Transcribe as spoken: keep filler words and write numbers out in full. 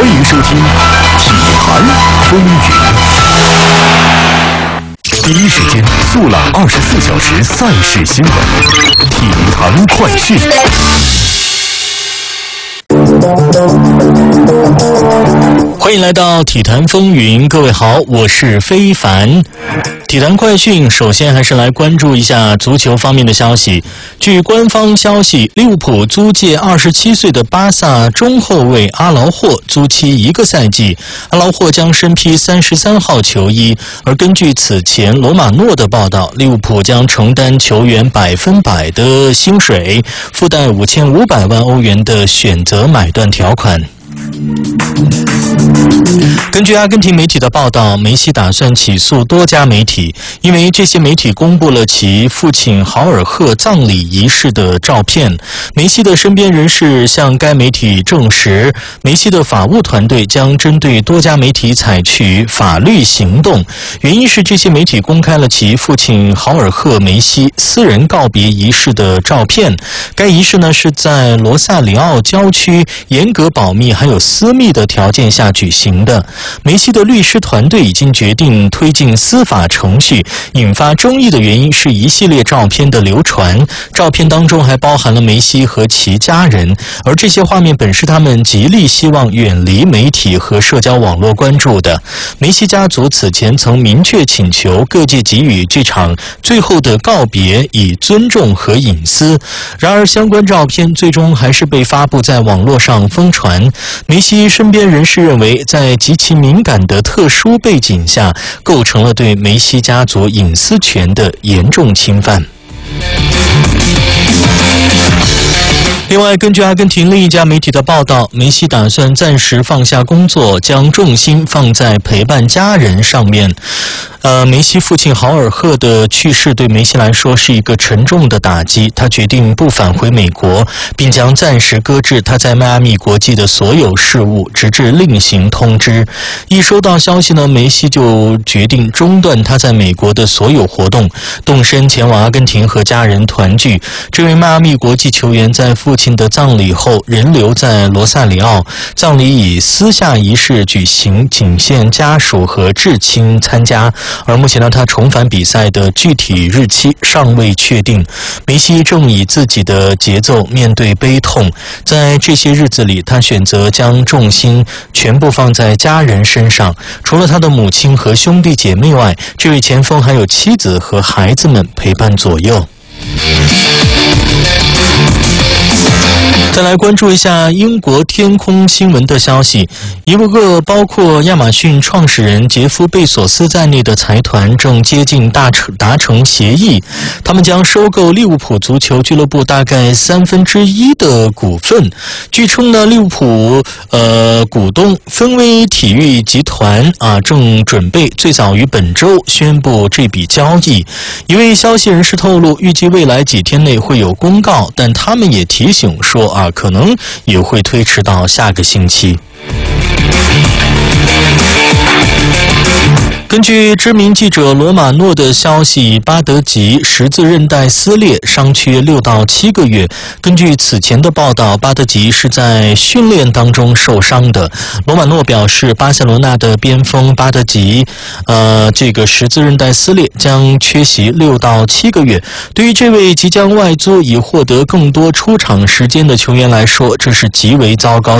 欢迎收听体坛风云。第一时间速览二十四小时赛事新闻，体坛快讯。 欢迎来到体坛风云，各位好，我是非凡。体坛快讯，首先还是来关注一下足球方面的消息。据官方消息，利物浦租借二十七岁的巴萨中后卫阿劳霍，租期一个赛季。阿劳霍将身披三十三号球衣，而根据此前罗马诺的报道，利物浦将承担球员百分百的薪水，附带五千五百万欧元的选择买断条款。根据阿根廷媒体的报道，梅西打算起诉多家媒体，因为这些媒体公布了其父亲豪尔赫葬礼仪式的照片。梅西的身边人士向该媒体证实，梅西的法务团队将针对多家媒体采取法律行动，原因是这些媒体公开了其父亲豪尔赫梅西私人告别仪式的照片。该仪式呢是在罗萨里奥郊区严格保密还有私密的条件下举行的。梅西的律师团队已经决定推进司法程序，引发争议的原因是一系列照片的流传，照片当中还包含了梅西和其家人，而这些画面本是他们极力希望远离媒体和社交网络关注的。梅西家族此前曾明确请求各界给予这场最后的告别以尊重和隐私，然而相关照片最终还是被发布在网络上疯传。梅西身边人士认为，在极其敏感的特殊背景下，构成了对梅西家族隐私权的严重侵犯。另外，根据阿根廷另一家媒体的报道，梅西打算暂时放下工作，将重心放在陪伴家人上面。呃，梅西父亲豪尔赫的去世对梅西来说是一个沉重的打击，他决定不返回美国，并将暂时搁置他在迈阿密国际的所有事务，直至另行通知。一收到消息呢，梅西就决定中断他在美国的所有活动，动身前往阿根廷和家人团聚。这位迈阿密国际球员在父亲的葬礼后仍留在罗萨里奥，葬礼以私下仪式举行，仅限家属和至亲参加。而目前呢，他重返比赛的具体日期尚未确定。梅西正以自己的节奏面对悲痛，在这些日子里，他选择将重心全部放在家人身上。除了他的母亲和兄弟姐妹外，这位前锋还有妻子和孩子们陪伴左右。再来关注一下英国天空新闻的消息，一个包括亚马逊创始人杰夫·贝索斯在内的财团正接近达成达成协议，他们将收购利物浦足球俱乐部大概三分之一的股份。据称呢，利物浦呃股东芬威体育集团啊正准备最早于本周宣布这笔交易。一位消息人士透露，预计未来几天内会有公告，但他们也提醒说啊。可能也会推迟到下个星期。根据知名记者罗马诺的消息，巴德吉十字韧带撕裂，伤缺六到七个月。根据此前的报道，巴德吉是在训练当中受伤的。罗马诺表示，巴塞罗那的边锋巴德吉，呃，这个十字韧带撕裂将缺席六到七个月。对于这位即将外租以获得更多出场时间的球员来说，这是极为糟糕